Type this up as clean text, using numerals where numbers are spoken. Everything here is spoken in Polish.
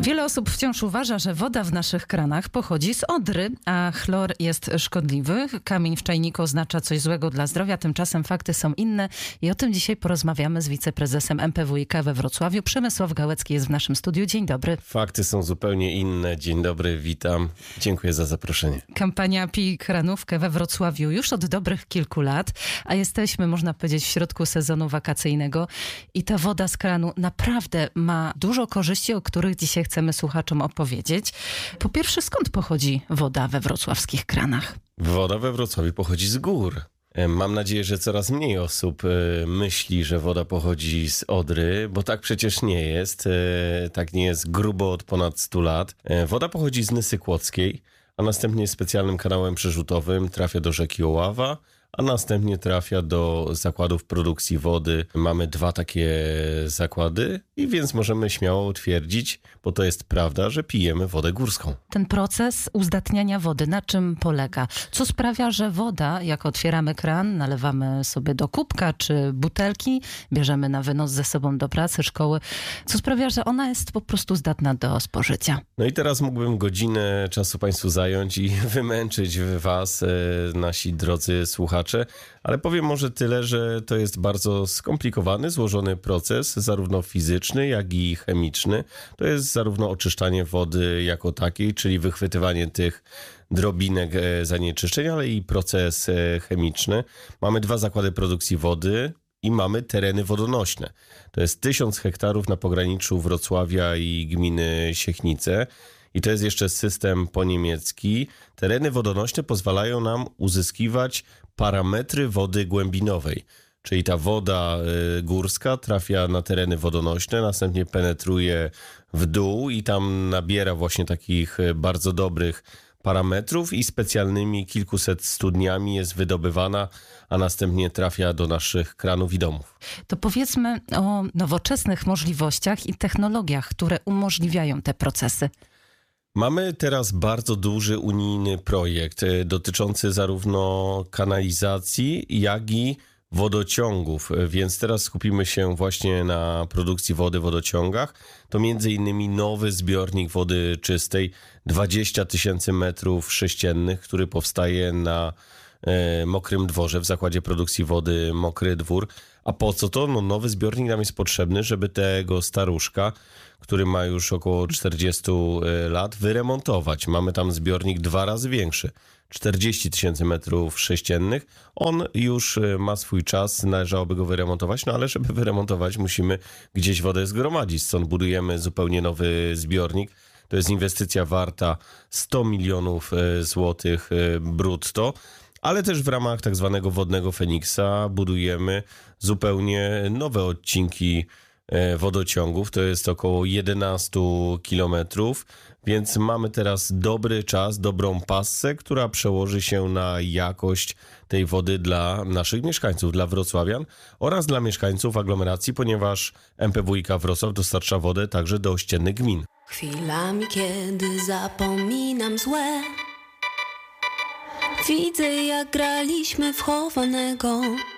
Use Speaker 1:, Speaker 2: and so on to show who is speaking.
Speaker 1: Wiele osób wciąż uważa, że woda w naszych kranach pochodzi z Odry, a chlor jest szkodliwy. Kamień w czajniku oznacza coś złego dla zdrowia, tymczasem fakty są inne i o tym dzisiaj porozmawiamy z wiceprezesem MPWiK we Wrocławiu. Przemysław Gałecki jest w naszym studiu. Dzień dobry.
Speaker 2: Fakty są zupełnie inne. Dzień dobry, witam. Dziękuję za zaproszenie.
Speaker 1: Kampania Pij Kranówkę we Wrocławiu już od dobrych kilku lat, a jesteśmy, można powiedzieć, w środku sezonu wakacyjnego i ta woda z kranu naprawdę ma dużo korzyści, o których dzisiaj chcemy słuchaczom opowiedzieć. Po pierwsze, skąd pochodzi woda we wrocławskich kranach?
Speaker 2: Woda we Wrocławiu pochodzi z gór. Mam nadzieję, że coraz mniej osób myśli, że woda pochodzi z Odry, bo tak przecież nie jest. Tak nie jest grubo od ponad 100 lat. Woda pochodzi z Nysy Kłodzkiej, a następnie specjalnym kanałem przerzutowym trafia do rzeki Oława, a następnie trafia do zakładów produkcji wody. Mamy 2 takie zakłady i więc możemy śmiało twierdzić, bo to jest prawda, że pijemy wodę górską.
Speaker 1: Ten proces uzdatniania wody, na czym polega? Co sprawia, że woda, jak otwieramy kran, nalewamy sobie do kubka czy butelki, bierzemy na wynos ze sobą do pracy, szkoły, co sprawia, że ona jest po prostu zdatna do spożycia?
Speaker 2: No i teraz mógłbym godzinę czasu Państwu zająć i wymęczyć Was, nasi drodzy słuchacze, ale powiem może tyle, że to jest bardzo skomplikowany, złożony proces, zarówno fizyczny, jak i chemiczny. To jest zarówno oczyszczanie wody jako takiej, czyli wychwytywanie tych drobinek zanieczyszczeń, ale i proces chemiczny. Mamy 2 zakłady produkcji wody i mamy tereny wodonośne. To jest 1000 hektarów na pograniczu Wrocławia i gminy Siechnice. I to jest jeszcze system poniemiecki. Tereny wodonośne pozwalają nam uzyskiwać parametry wody głębinowej. Czyli ta woda górska trafia na tereny wodonośne, następnie penetruje w dół i tam nabiera właśnie takich bardzo dobrych parametrów i specjalnymi kilkuset studniami jest wydobywana, a następnie trafia do naszych kranów i domów.
Speaker 1: To powiedzmy o nowoczesnych możliwościach i technologiach, które umożliwiają te procesy.
Speaker 2: Mamy teraz bardzo duży unijny projekt dotyczący zarówno kanalizacji, jak i wodociągów, więc teraz skupimy się właśnie na produkcji wody w wodociągach. To między innymi nowy zbiornik wody czystej, 20 000 metrów sześciennych, który powstaje na Mokrym Dworze w zakładzie produkcji wody Mokry Dwór. A po co to? No, nowy zbiornik nam jest potrzebny, żeby tego staruszka, który ma już około 40 lat, wyremontować. Mamy tam zbiornik 2 razy większy, 40 000 metrów sześciennych. On już ma swój czas, należałoby go wyremontować, no ale żeby wyremontować, musimy gdzieś wodę zgromadzić, stąd budujemy zupełnie nowy zbiornik. To jest inwestycja warta 100 milionów złotych brutto. Ale też w ramach tak zwanego wodnego Feniksa budujemy zupełnie nowe odcinki wodociągów. To jest około 11 kilometrów, więc mamy teraz dobry czas, dobrą passę, która przełoży się na jakość tej wody dla naszych mieszkańców, dla wrocławian oraz dla mieszkańców aglomeracji, ponieważ MPWiK Wrocław dostarcza wodę także do ościennych gmin.
Speaker 3: Chwilami, kiedy zapominam złe, widzę, jak graliśmy w chowanego.